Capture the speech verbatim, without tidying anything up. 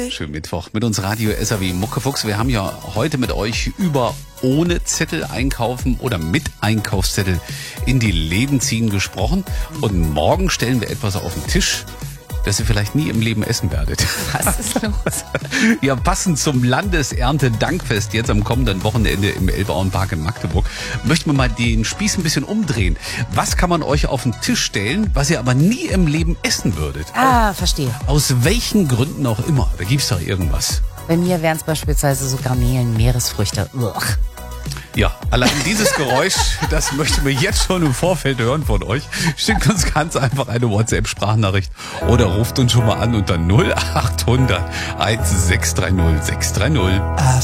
Schönen Mittwoch mit uns Radio S A W Muckefuchs. Wir haben ja heute mit euch über ohne Zettel einkaufen oder mit Einkaufszettel in die Läden ziehen gesprochen. Und morgen stellen wir etwas auf den Tisch, das ihr vielleicht nie im Leben essen werdet. Was ist los? Ja, passend zum Landeserntedankfest jetzt am kommenden Wochenende im Elbauernpark in Magdeburg möchten wir mal den Spieß ein bisschen umdrehen. Was kann man euch auf den Tisch stellen, was ihr aber nie im Leben essen würdet? Ah, verstehe. Aus welchen Gründen auch immer. Da gibt's doch irgendwas. Bei mir wären es beispielsweise so Garnelen, Meeresfrüchte. Uch. Ja, allein dieses Geräusch, das möchten wir jetzt schon im Vorfeld hören von euch. Schickt uns ganz einfach eine WhatsApp-Sprachnachricht oder ruft uns schon mal an unter null acht hundert eins sechs drei null sechs drei null.